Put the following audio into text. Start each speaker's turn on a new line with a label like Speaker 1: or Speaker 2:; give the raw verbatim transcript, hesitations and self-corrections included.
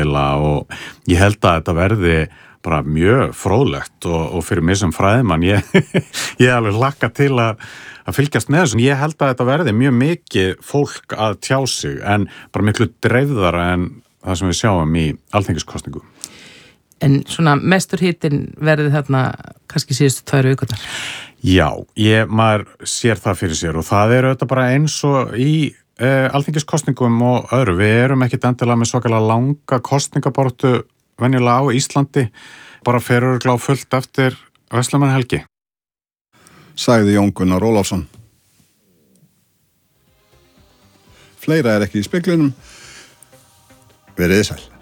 Speaker 1: fjölmiðla og ég held að þetta verði bara mjög fróðlegt og, og fyrir mig sem fræðimann, ég, ég alveg hlakka til að, að fylgjast með þessu. Ég held að þetta verði mjög mikið fólk að tjá sig en bara miklu dreifðara en það sem við sjáum í alþingiskosningu.
Speaker 2: En svona mestur hitinn verði þarna kannski síðustu tvær vikurnar?
Speaker 1: Já, ég, maður sér það fyrir sér og það er auðvitað bara eins og í eh, alþingiskosningum og öðru. Við erum ekkit endilega með svakalega langa kosningabortu venjulega á Íslandi, bara fer örugglega á fullt eftir Verslunarmannahelgi.
Speaker 3: Sagði Jón Gunnar Ólafsson. Fleira er ekki í speglinum. Verið sæl.